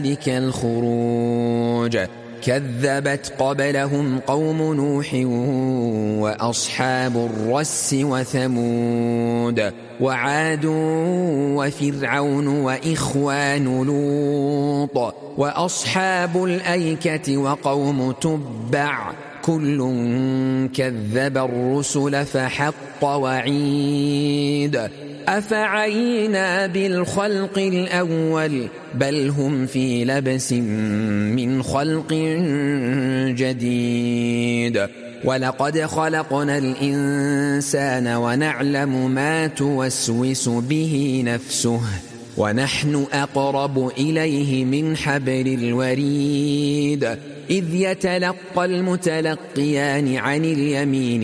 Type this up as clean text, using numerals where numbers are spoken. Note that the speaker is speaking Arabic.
ذلك الخروج كذبت قبلهم قوم نوح وأصحاب الرس وثمود وعاد وفرعون وإخوان لوط وأصحاب الأيكة وقوم تبع كل كذب الرسل فحق وعيد أفعينا بالخلق الأول بل هم في لبس من خلق جديد ولقد خلقنا الإنسان ونعلم ما توسوس به نفسه ونحن أقرب إليه من حبل الوريد إذ يتلقى المتلقيان عن اليمين